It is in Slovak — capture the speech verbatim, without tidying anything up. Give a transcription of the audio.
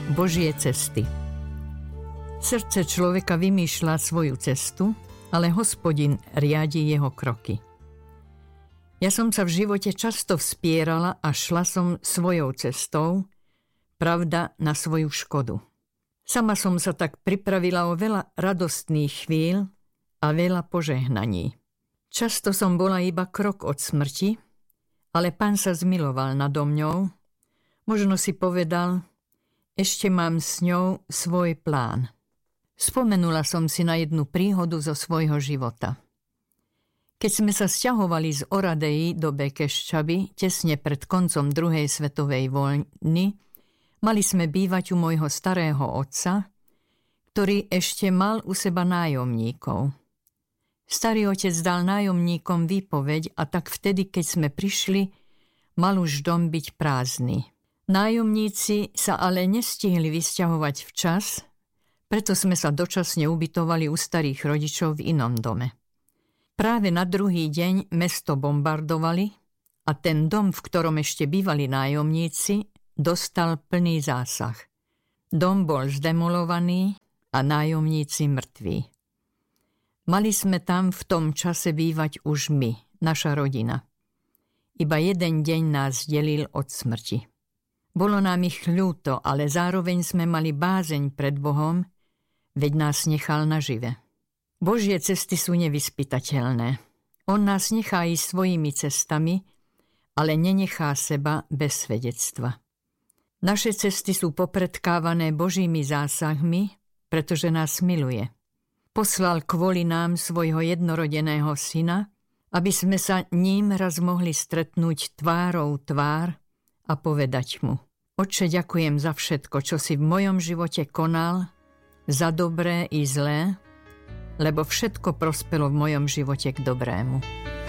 Božie cesty. Srdce človeka vymýšľa svoju cestu, ale Hospodin riadi jeho kroky. Ja som sa v živote často vspierala a šla som svojou cestou, pravda na svoju škodu. Sama som sa tak pripravila o veľa radostných chvíľ a veľa požehnaní. Často som bola iba krok od smrti, ale Pán sa zmiloval nado mňou. Možno si povedal, ešte mám s ňou svoj plán. Spomenula som si na jednu príhodu zo svojho života. Keď sme sa sťahovali z Oradei do Bekeščaby, tesne pred koncom druhej svetovej vojny, mali sme bývať u môjho starého otca, ktorý ešte mal u seba nájomníkov. Starý otec dal nájomníkom výpoveď a tak vtedy, keď sme prišli, mal už dom byť prázdny. Nájomníci sa ale nestihli vysťahovať včas, preto sme sa dočasne ubytovali u starých rodičov v inom dome. Práve na druhý deň mesto bombardovali a ten dom, v ktorom ešte bývali nájomníci, dostal plný zásah. Dom bol zdemolovaný a nájomníci mŕtvi. Mali sme tam v tom čase bývať už my, naša rodina. Iba jeden deň nás delil od smrti. Bolo nám ich ľúto, ale zároveň sme mali bázeň pred Bohom, veď nás nechal nažive. Božie cesty sú nevyspytateľné. On nás nechá ísť svojimi cestami, ale nenechá seba bez svedectva. Naše cesty sú popredkávané Božími zásahmi, pretože nás miluje. Poslal kvôli nám svojho jednorodeného syna, aby sme sa ním raz mohli stretnúť tvárou tvár a povedať mu: Otče, ďakujem za všetko, čo si v mojom živote konal, za dobré i zlé, lebo všetko prospelo v mojom živote k dobrému.